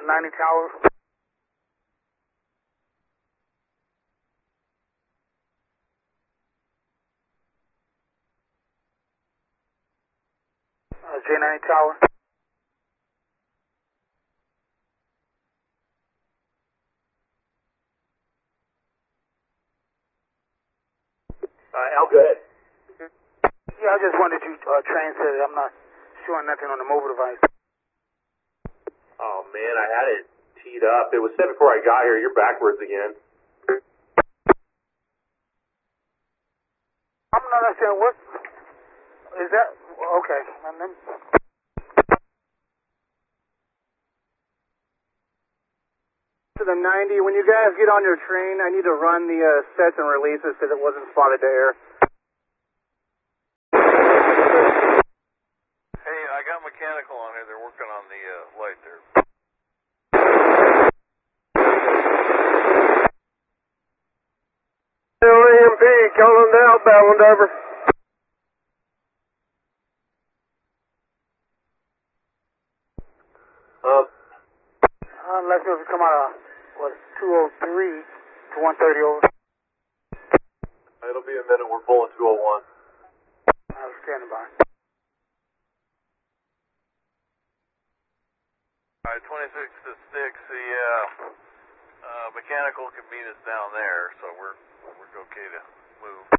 90 Tower. J90 Tower. Al, go ahead. Yeah, I just wanted you transit it. I'm not showing nothing on the mobile device. Oh, man, I had it teed up. It was set before I got here. You're backwards again. I'm not understanding what is that. Okay. To the 90, when you guys get on your train, I need to run the sets and releases because it wasn't spotted to air. Hey, I got mechanical on here. They're working on the light there. LAMP, calling the outbound, over. Let's know if you come out of, 203 to 130 over. It'll be a minute. We're pulling 201. I'm standing by. All right, 26 to 6. The mechanical can meet us down there, so we're okay to move.